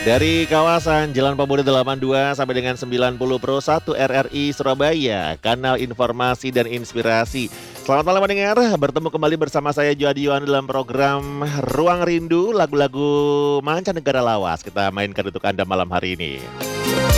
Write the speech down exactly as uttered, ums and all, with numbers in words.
Dari kawasan Jalan Pemuda delapan puluh dua sampai dengan sembilan puluh Pro satu R R I Surabaya, kanal informasi dan inspirasi. Selamat malam pendengar, bertemu kembali bersama saya Joadi Yuan dalam program Ruang Rindu, lagu-lagu mancanegara lawas kita mainkan untuk Anda malam hari ini.